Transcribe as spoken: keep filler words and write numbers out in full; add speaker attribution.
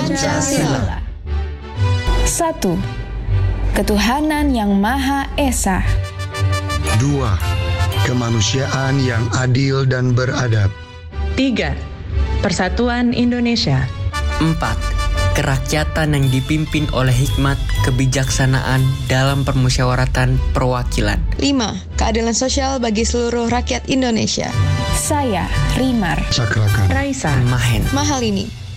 Speaker 1: Pancasila.
Speaker 2: Satu, ketuhanan yang Maha Esa.
Speaker 3: Dua, kemanusiaan yang adil dan beradab.
Speaker 4: Tiga, Persatuan Indonesia.
Speaker 5: Empat, kerakyatan yang dipimpin oleh hikmat kebijaksanaan dalam permusyawaratan perwakilan.
Speaker 1: Lima, keadilan sosial bagi seluruh rakyat Indonesia.
Speaker 2: Saya, Rimar.
Speaker 3: Cakrakan.
Speaker 4: Raisa.
Speaker 5: Mahen.
Speaker 1: Mahal ini.